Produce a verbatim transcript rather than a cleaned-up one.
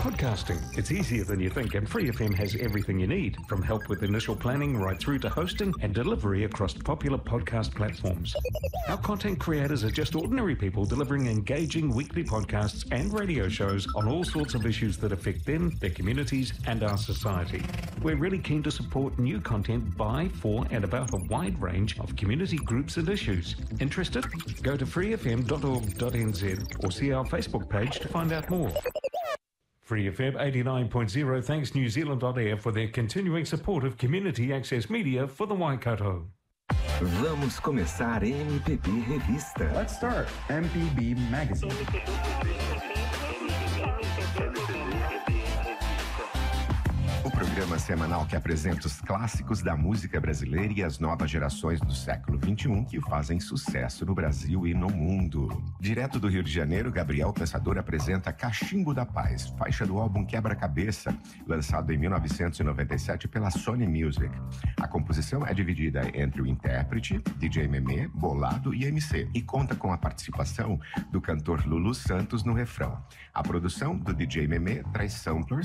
Podcasting. It's easier than you think, and Free F M has everything you need, from help with initial planning right through to hosting and delivery across popular podcast platforms. Our content creators are just ordinary people delivering engaging weekly podcasts and radio shows on all sorts of issues that affect them, their communities, and our society. We're really keen to support new content by, for, and about a wide range of community groups and issues. Interested? Go to free f m dot org dot n z or see our Facebook page to find out more. Free F M eighty-nine point zero thanks New Zealand On Air for their continuing support of community access media for the Waikato. Vamos começar M P B Revista. Let's start M P B Magazine. O programa semanal que apresenta os clássicos da música brasileira e as novas gerações do século vinte e um que fazem sucesso no Brasil e no mundo. Direto do Rio de Janeiro, Gabriel Pensador apresenta Cachimbo da Paz, faixa do álbum Quebra-Cabeça, lançado em mil novecentos e noventa e sete pela Sony Music. A composição é dividida entre o intérprete, D J Memê, Bolado e M C, e conta com a participação do cantor Lulu Santos no refrão. A produção do D J Memê traz samplers